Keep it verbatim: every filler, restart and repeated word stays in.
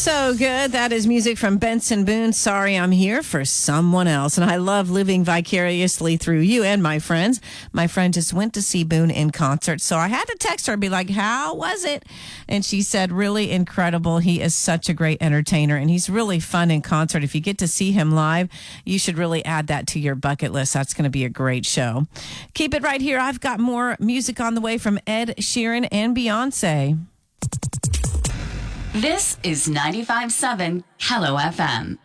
So good. That is music from Benson Boone. Sorry, I'm here for someone else. And I love living vicariously through you and my friends. My friend just went to see Boone in concert. So I had to text her and be like, how was it? And she said, really incredible. He is such a great entertainer and he's really fun in concert. If you get to see him live, you should really add that to your bucket list. That's going to be a great show. Keep it right here. I've got more music on the way from Ed Sheeran and Beyonce. This is ninety-five point seven Hello F M.